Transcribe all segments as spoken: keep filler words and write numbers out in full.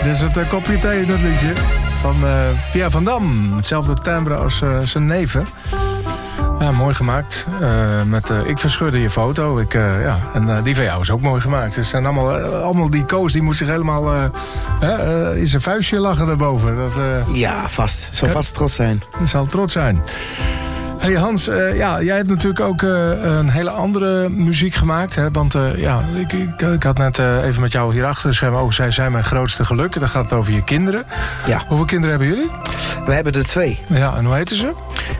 dit is het uh, kopje thee, dat liedje. Van uh, Pierre van Dam. Hetzelfde timbre als uh, zijn neven. Ja, mooi gemaakt. Uh, met uh, Ik verscheurde je foto. Ik, uh, ja, en uh, die van jou is ook mooi gemaakt. Het zijn allemaal, uh, allemaal die Koos, die moet zich helemaal uh, uh, in zijn vuistje lachen daarboven. Dat, uh, ja, vast. Zal vast trots zijn. Die zal trots zijn. Hey Hans, uh, ja, jij hebt natuurlijk ook uh, een hele andere muziek gemaakt. Hè? Want uh, ja, ik, ik, ik had net uh, even met jou hierachter schermen ook. Zij zijn mijn grootste geluk. Dan gaat het over je kinderen. Ja. Hoeveel kinderen hebben jullie? We hebben er twee. Ja, en hoe heten ze?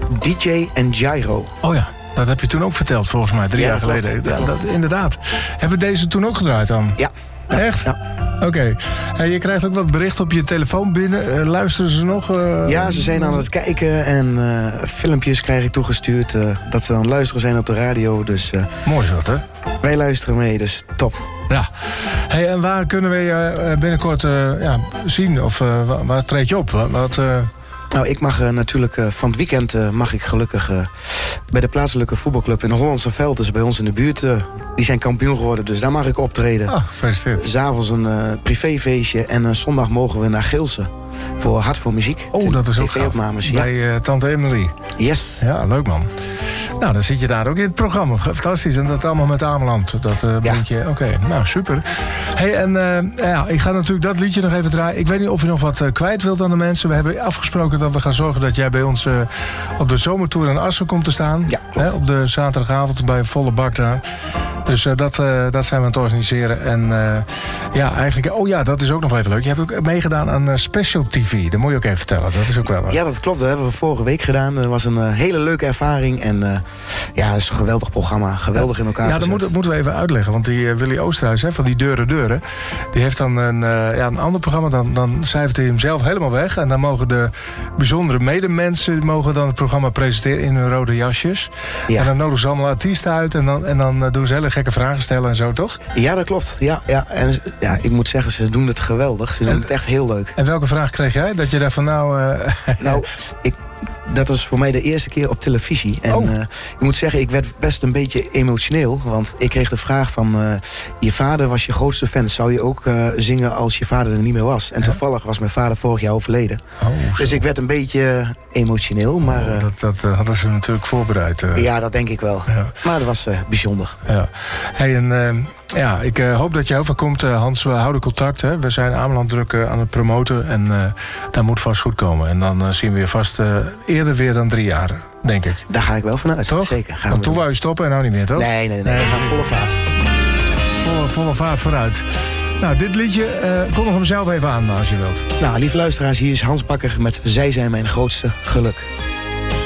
D J en Gyro. Oh ja, dat heb je toen ook verteld volgens mij, drie ja, jaar geleden. Klopt, dat ja, dat, inderdaad. Hebben we deze toen ook gedraaid dan? Ja. ja Echt? Ja. Oké. Okay. Hey, je krijgt ook wat bericht op je telefoon binnen. Uh, luisteren ze nog? Uh, ja, ze zijn aan het kijken en uh, filmpjes krijg ik toegestuurd. Uh, dat ze aan het luisteren zijn op de radio. Dus, uh, mooi is dat, hè? Wij luisteren mee, dus top. Ja. Hey, en waar kunnen we je uh, binnenkort uh, ja, zien? Of uh, waar, waar treed je op? Wat... Uh... Nou, ik mag uh, natuurlijk uh, van het weekend uh, mag ik gelukkig uh, bij de plaatselijke voetbalclub in de Hollandse Veld, dus bij ons in de buurt, uh, die zijn kampioen geworden, dus daar mag ik optreden. Ah, gefeliciteerd. 'S Avonds een uh, privéfeestje en uh, zondag mogen we naar Gilse voor Hart voor Muziek. Oh, dat is ook gaaf. Ja. Bij uh, Tante Emily. Yes. Ja, leuk man. Nou, dan zit je daar ook in het programma. Fantastisch. En dat allemaal met Ameland. Dat uh, ja. je. Oké, okay. Nou, super. Hey, en uh, ja, ik ga natuurlijk dat liedje nog even draaien. Ik weet niet of je nog wat uh, kwijt wilt aan de mensen. We hebben afgesproken dat we gaan zorgen dat jij bij ons uh, op de zomertour in Assen komt te staan. Ja, Hè, op de zaterdagavond bij Volle Bak daar. Dus uh, dat, uh, dat zijn we aan het organiseren. En uh, ja, eigenlijk... Oh ja, dat is ook nog wel even leuk. Je hebt ook meegedaan aan uh, Special T V. Dat moet je ook even vertellen. Dat is ook wel... Uh... Ja, dat klopt. Dat hebben we vorige week gedaan. Dat was een uh, hele leuke ervaring. En uh, ja, het is een geweldig programma. Geweldig in elkaar Ja, dat moet, moeten we even uitleggen. Want die uh, Willy Oosterhuis, hè, van die Deuren Deuren... die heeft dan een, uh, ja, een ander programma. Dan, dan cijfert hij hem zelf helemaal weg. En dan mogen de bijzondere medemensen... mogen dan het programma presenteren in hun rode jasjes. Ja. En dan nodigen ze allemaal artiesten uit. En dan, en dan uh, doen ze hele gekke vragen stellen en zo, toch? Ja, dat klopt. Ja, ja. En ja, ik moet zeggen, ze doen het geweldig. Ze doen en, het echt heel leuk. En welke vraag kreeg jij? Dat je daar van nou... Uh... Nou, ik... Dat was voor mij de eerste keer op televisie. En oh. uh, ik moet zeggen, ik werd best een beetje emotioneel. Want ik kreeg de vraag van... Uh, je vader was je grootste fan. Zou je ook uh, zingen als je vader er niet meer was? En ja. toevallig was mijn vader vorig jaar overleden. Oh, dus ik werd een beetje emotioneel. Maar, uh, oh, dat dat uh, hadden ze natuurlijk voorbereid. Uh. Ja, dat denk ik wel. Ja. Maar dat was uh, bijzonder. Ja. Hey, en... Uh... Ja, ik uh, hoop dat je over komt, uh, Hans. We houden contact. Hè. We zijn Ameland druk uh, aan het promoten. En uh, dat moet vast goed komen. En dan uh, zien we je vast uh, eerder weer dan drie jaar, denk ik. Daar ga ik wel vanuit. Toch? Zeker. Gaan Want we toen wou je stoppen en nou niet meer, toch? Nee, nee, nee. nee. We gaan volle vaart. Volle, volle vaart vooruit. Nou, dit liedje, uh, kondig hem zelf even aan als je wilt. Nou, lieve luisteraars, hier is Hans Bakker met Zij zijn mijn grootste geluk.